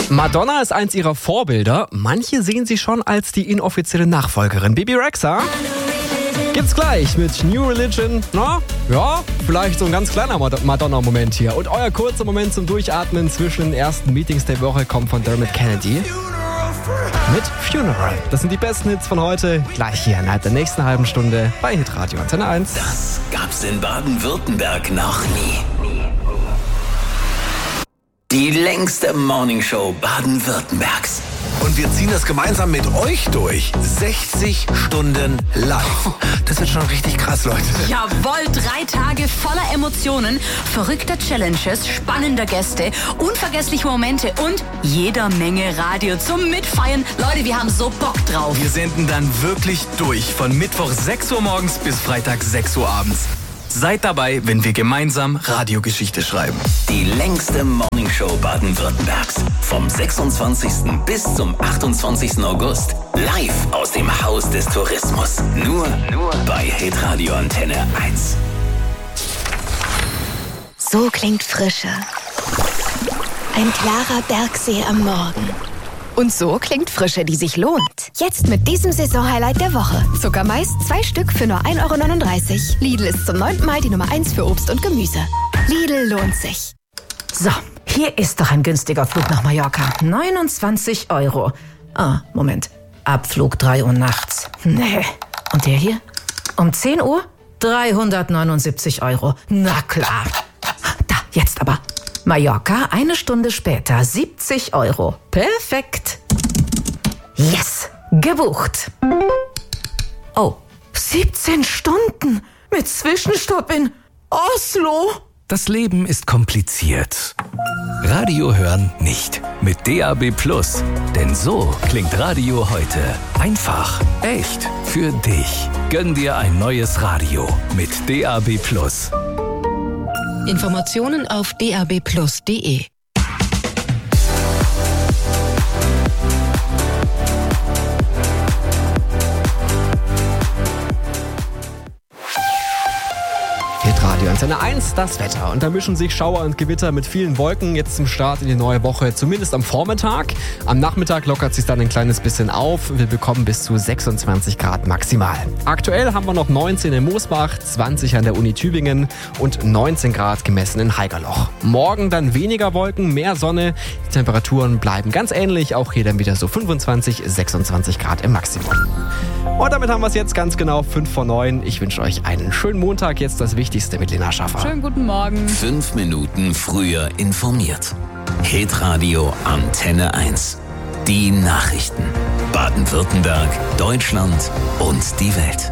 Madonna ist eins ihrer Vorbilder. Manche sehen sie schon als die inoffizielle Nachfolgerin. Bebe Rexha gibt's gleich mit New Religion. Na, ja, vielleicht so ein ganz kleiner Madonna-Moment hier. Und euer kurzer Moment zum Durchatmen zwischen den ersten Meetings der Woche kommt von Dermot Kennedy mit Funeral. Das sind die besten Hits von heute. Gleich hier innerhalb der nächsten halben Stunde bei Hitradio Antenne 1. Das gab's in Baden-Württemberg noch nie. Die längste Morningshow Baden-Württembergs. Und wir ziehen das gemeinsam mit euch durch. 60 Stunden live. Das wird schon richtig krass, Leute. Jawohl, 3 Tage voller Emotionen, verrückter Challenges, spannender Gäste, unvergessliche Momente und jeder Menge Radio zum Mitfeiern. Leute, wir haben so Bock drauf. Wir senden dann wirklich durch von Mittwoch 6 Uhr morgens bis Freitag 6 Uhr abends. Seid dabei, wenn wir gemeinsam Radiogeschichte schreiben. Die längste Morningshow Baden-Württembergs. Vom 26. bis zum 28. August. Live aus dem Haus des Tourismus. Nur bei Hitradio Antenne 1. So klingt Frische. Ein klarer Bergsee am Morgen. Und so klingt Frische, die sich lohnt. Jetzt mit diesem Saisonhighlight der Woche. Sogar meist 2 Stück für nur 1,39 €. Lidl ist zum 9. Mal die Nummer 1 für Obst und Gemüse. Lidl lohnt sich. So, hier ist doch ein günstiger Flug nach Mallorca. 29 €. Ah, Moment. Abflug 3 Uhr nachts. Nee. Und der hier? Um 10 Uhr? 379 €. Na klar. Da, jetzt aber. Mallorca, 1 Stunde später, 70 €. Perfekt. Yes, gebucht. Oh, 17 Stunden mit Zwischenstopp in Oslo. Das Leben ist kompliziert. Radio hören nicht. Mit DAB+. Denn so klingt Radio heute. Einfach, echt, für dich. Gönn dir ein neues Radio mit DAB+. Informationen auf dabplus.de. Hitradio Antenne 1, das Wetter. Und da mischen sich Schauer und Gewitter mit vielen Wolken jetzt zum Start in die neue Woche, zumindest am Vormittag. Am Nachmittag lockert sich dann ein kleines bisschen auf. Wir bekommen bis zu 26 Grad maximal. Aktuell haben wir noch 19 in Moosbach, 20 an der Uni Tübingen und 19 Grad gemessen in Haigerloch. Morgen dann weniger Wolken, mehr Sonne. Die Temperaturen bleiben ganz ähnlich, auch hier dann wieder so 25, 26 Grad im Maximum. Und damit haben wir es jetzt ganz genau 5 vor 9. Ich wünsche euch einen schönen Montag. Jetzt das Wichtigste mit Lena Schaffer. Schönen guten Morgen. 5 Minuten früher informiert. Hitradio Antenne 1. Die Nachrichten. Baden-Württemberg, Deutschland und die Welt.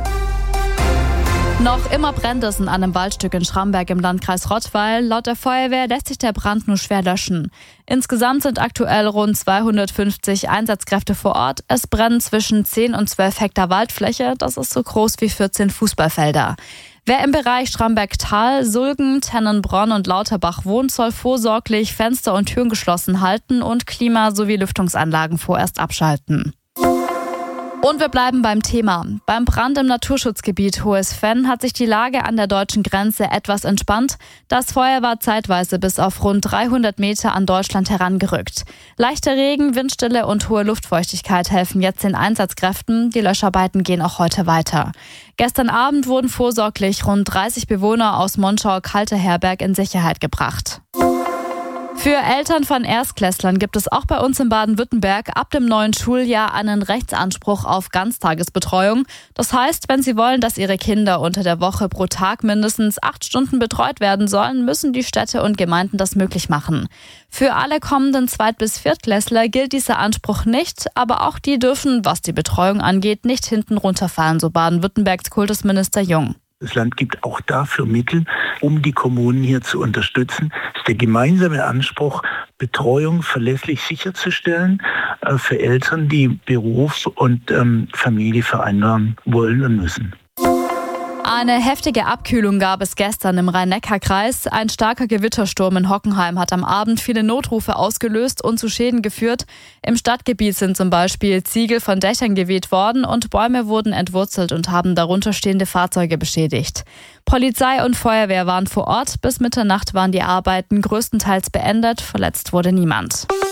Noch immer brennt es in einem Waldstück in Schramberg im Landkreis Rottweil. Laut der Feuerwehr lässt sich der Brand nur schwer löschen. Insgesamt sind aktuell rund 250 Einsatzkräfte vor Ort. Es brennen zwischen 10 und 12 Hektar Waldfläche. Das ist so groß wie 14 Fußballfelder. Wer im Bereich Schramberg-Tal, Sulgen, Tennenbronn und Lauterbach wohnt, soll vorsorglich Fenster und Türen geschlossen halten und Klima- sowie Lüftungsanlagen vorerst abschalten. Und wir bleiben beim Thema. Beim Brand im Naturschutzgebiet Hohes Venn hat sich die Lage an der deutschen Grenze etwas entspannt. Das Feuer war zeitweise bis auf rund 300 Meter an Deutschland herangerückt. Leichter Regen, Windstille und hohe Luftfeuchtigkeit helfen jetzt den Einsatzkräften. Die Löscharbeiten gehen auch heute weiter. Gestern Abend wurden vorsorglich rund 30 Bewohner aus Monschau-Kalteherberg in Sicherheit gebracht. Für Eltern von Erstklässlern gibt es auch bei uns in Baden-Württemberg ab dem neuen Schuljahr einen Rechtsanspruch auf Ganztagesbetreuung. Das heißt, wenn sie wollen, dass ihre Kinder unter der Woche pro Tag mindestens 8 Stunden betreut werden sollen, müssen die Städte und Gemeinden das möglich machen. Für alle kommenden Zweit- bis Viertklässler gilt dieser Anspruch nicht, aber auch die dürfen, was die Betreuung angeht, nicht hinten runterfallen, so Baden-Württembergs Kultusminister Jung. Das Land gibt auch dafür Mittel, um die Kommunen hier zu unterstützen. Es ist der gemeinsame Anspruch, Betreuung verlässlich sicherzustellen für Eltern, die Beruf und Familie vereinbaren wollen und müssen. Eine heftige Abkühlung gab es gestern im Rhein-Neckar-Kreis. Ein starker Gewittersturm in Hockenheim hat am Abend viele Notrufe ausgelöst und zu Schäden geführt. Im Stadtgebiet sind zum Beispiel Ziegel von Dächern geweht worden und Bäume wurden entwurzelt und haben darunter stehende Fahrzeuge beschädigt. Polizei und Feuerwehr waren vor Ort. Bis Mitternacht waren die Arbeiten größtenteils beendet. Verletzt wurde niemand.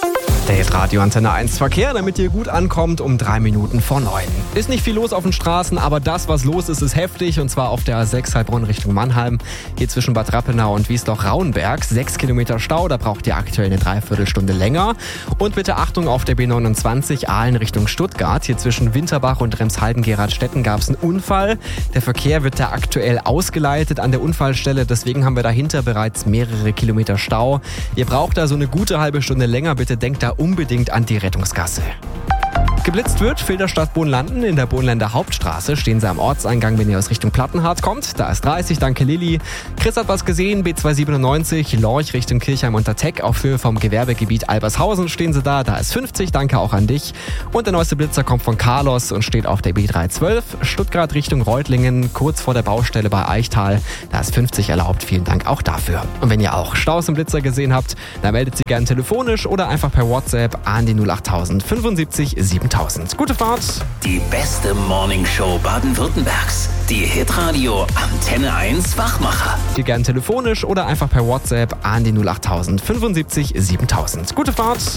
Der Hitradio Antenne 1 Verkehr, damit ihr gut ankommt um 3 Minuten vor 9. Ist nicht viel los auf den Straßen, aber das, was los ist, ist heftig. Und zwar auf der A6 Heilbronn Richtung Mannheim. Hier zwischen Bad Rappenau und Wiesloch-Rauenberg. 6 Kilometer Stau, da braucht ihr aktuell eine Dreiviertelstunde länger. Und bitte Achtung auf der B29 Aalen Richtung Stuttgart. Hier zwischen Winterbach und Remshalden-Geradstetten gab es einen Unfall. Der Verkehr wird da aktuell ausgeleitet an der Unfallstelle. Deswegen haben wir dahinter bereits mehrere Kilometer Stau. Ihr braucht da so eine gute halbe Stunde länger. Bitte denkt da unbedingt an die Rettungsgasse. Geblitzt wird, Filderstadt Bohnlanden. In der Bohnländer Hauptstraße stehen sie am Ortseingang, wenn ihr aus Richtung Plattenhardt kommt. Da ist 30, danke Lilly. Chris hat was gesehen, B297, Lorch Richtung Kirchheim unter Teck. Auf Höhe vom Gewerbegebiet Albershausen stehen sie da ist 50, danke auch an dich. Und der neueste Blitzer kommt von Carlos und steht auf der B312. Stuttgart Richtung Reutlingen, kurz vor der Baustelle bei Eichtal. Da ist 50 erlaubt, vielen Dank auch dafür. Und wenn ihr auch Staus im Blitzer gesehen habt, dann meldet sie gerne telefonisch oder einfach per WhatsApp an die 08000 75 7000. Gute Fahrt. Die beste Morningshow Baden-Württembergs. Die Hitradio Antenne 1 Wachmacher. Die gerne telefonisch oder einfach per WhatsApp an die 08000 75 7000. Gute Fahrt.